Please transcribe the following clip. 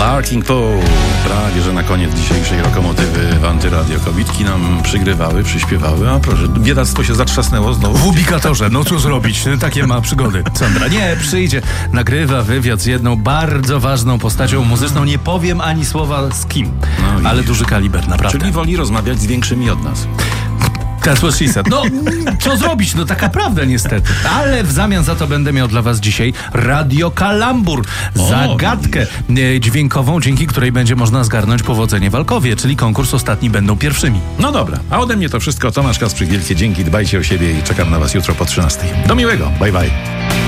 Larking Poe. Prawie, że na koniec dzisiejszej lokomotywy w Antyradio kobitki nam przygrywały, przyśpiewały, a proszę, biedactwo się zatrzasnęło znowu. W ubikatorze, no co zrobić? Takie ma przygody. Sandra nie przyjdzie, nagrywa wywiad z jedną bardzo ważną postacią muzyczną. Nie powiem ani słowa z kim, ale duży kaliber, naprawdę. Czyli woli rozmawiać z większymi od nas. That's what she said. No, co zrobić? No taka prawda niestety. Ale w zamian za to będę miał dla was dzisiaj Radio Kalambur. Zagadkę dźwiękową, dzięki której będzie można zgarnąć powodzenie w Alkowie, czyli konkurs Ostatni będą pierwszymi. No dobra, a ode mnie to wszystko. Tomasz Kasprzyk, wielkie dzięki, dbajcie o siebie i czekam na was jutro po 13:00. Do miłego, bye bye.